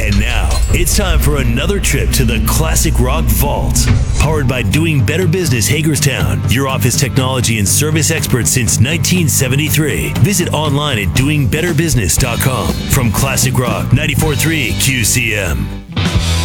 And now, it's time for another trip to the Classic Rock Vault. Powered by Doing Better Business Hagerstown, your office technology and service expert since 1973. Visit online at doingbetterbusiness.com. From Classic Rock 94.3 QCM.